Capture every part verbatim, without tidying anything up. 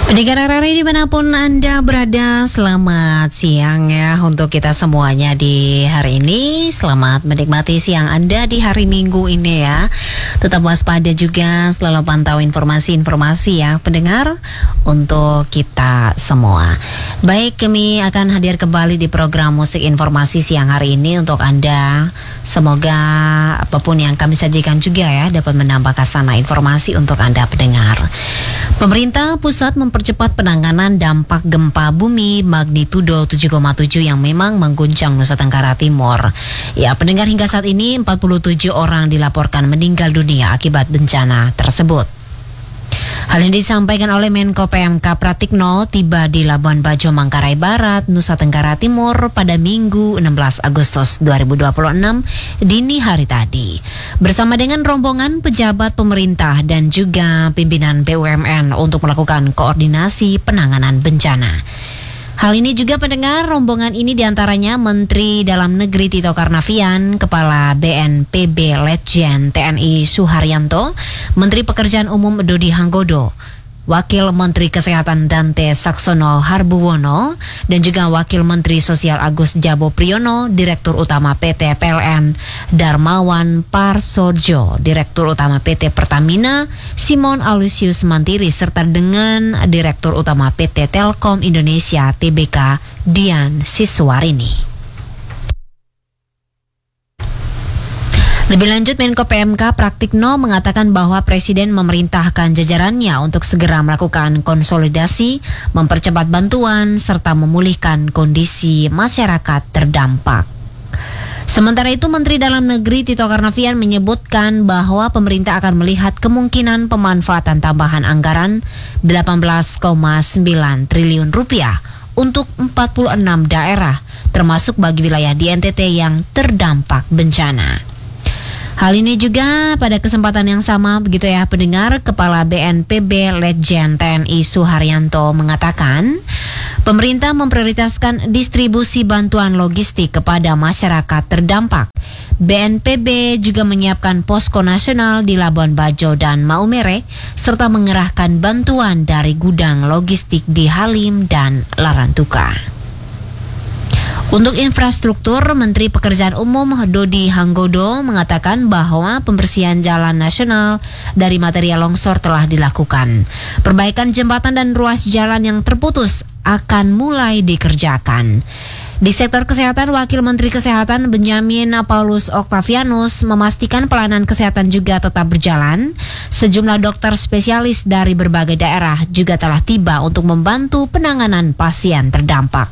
Pendengar R R I dimanapun Anda berada, selamat siang ya untuk kita semuanya di hari ini. Selamat menikmati siang Anda di hari Minggu ini ya. Tetap waspada juga, selalu pantau informasi-informasi ya pendengar untuk kita semua. Baik, kami akan hadir kembali di program Musik Informasi siang hari ini untuk Anda. Semoga apapun yang kami sajikan juga ya dapat menambah kasana informasi untuk Anda pendengar. Pemerintah pusat mempercepat penanganan dampak gempa bumi magnitudo tujuh koma tujuh yang memang mengguncang Nusa Tenggara Timur. Ya, pendengar, hingga saat ini empat puluh tujuh orang dilaporkan meninggal dunia akibat bencana tersebut. Hal ini disampaikan oleh Menko P M K Pratikno tiba di Labuan Bajo, Manggarai Barat, Nusa Tenggara Timur pada Minggu enam belas Agustus dua ribu dua puluh enam dini hari tadi. Bersama dengan rombongan pejabat pemerintah dan juga pimpinan B U M N untuk melakukan koordinasi penanganan bencana. Hal ini juga pendengar, rombongan ini diantaranya Menteri Dalam Negeri Tito Karnavian, Kepala B N P B Letjen T N I Suharyanto, Menteri Pekerjaan Umum Dodi Hanggodo, Wakil Menteri Kesehatan Dante Saksono Harbuwono, dan juga Wakil Menteri Sosial Agus Jabo Priyono, Direktur Utama P T P L N Darmawan Parsojo, Direktur Utama P T Pertamina Simon Alusius Mantiri, serta dengan Direktur Utama P T Telkom Indonesia T B K Dian Siswarini. Lebih lanjut, Menko P M K Pratikno mengatakan bahwa Presiden memerintahkan jajarannya untuk segera melakukan konsolidasi, mempercepat bantuan, serta memulihkan kondisi masyarakat terdampak. Sementara itu, Menteri Dalam Negeri Tito Karnavian menyebutkan bahwa pemerintah akan melihat kemungkinan pemanfaatan tambahan anggaran delapan belas koma sembilan triliun rupiah untuk empat puluh enam daerah, termasuk bagi wilayah di N T T yang terdampak bencana. Hal ini juga pada kesempatan yang sama begitu ya pendengar, Kepala B N P B Letjen T N I Suharyanto mengatakan pemerintah memprioritaskan distribusi bantuan logistik kepada masyarakat terdampak. B N P B juga menyiapkan posko nasional di Labuan Bajo dan Maumere, serta mengerahkan bantuan dari gudang logistik di Halim dan Larantuka. Untuk infrastruktur, Menteri Pekerjaan Umum Dodi Hanggodo mengatakan bahwa pembersihan jalan nasional dari material longsor telah dilakukan. Perbaikan jembatan dan ruas jalan yang terputus akan mulai dikerjakan. Di sektor kesehatan, Wakil Menteri Kesehatan Benjamin Paulus Octavianus memastikan pelayanan kesehatan juga tetap berjalan. Sejumlah dokter spesialis dari berbagai daerah juga telah tiba untuk membantu penanganan pasien terdampak.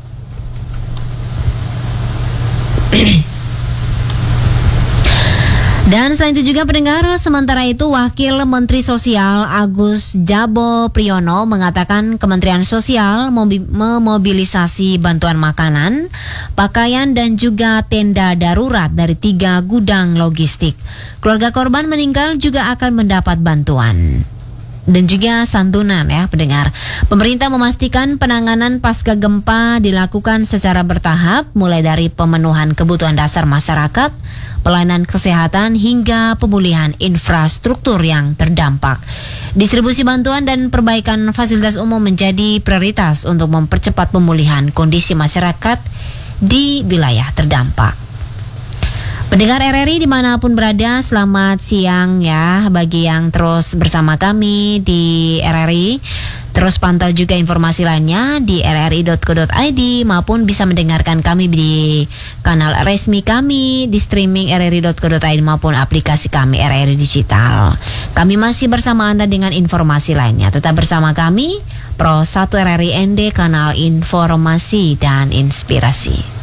Dan selain itu juga pendengar, sementara itu Wakil Menteri Sosial Agus Jabo Priyono mengatakan Kementerian Sosial memobilisasi bantuan makanan, pakaian dan juga tenda darurat dari tiga gudang logistik. Keluarga korban meninggal juga akan mendapat bantuan dan juga santunan ya pendengar. Pemerintah memastikan penanganan pasca gempa dilakukan secara bertahap, mulai dari pemenuhan kebutuhan dasar masyarakat, pelayanan kesehatan hingga pemulihan infrastruktur yang terdampak. Distribusi bantuan dan perbaikan fasilitas umum menjadi prioritas untuk mempercepat pemulihan kondisi masyarakat di wilayah terdampak. Pendengar R R I dimanapun berada, selamat siang ya bagi yang terus bersama kami di R R I. Terus pantau juga informasi lainnya di r r i dot co dot i d maupun bisa mendengarkan kami di kanal resmi kami di streaming r r i dot co dot i d maupun aplikasi kami R R I Digital. Kami masih bersama Anda dengan informasi lainnya. Tetap bersama kami, Pro satu R R I N D, kanal informasi dan inspirasi.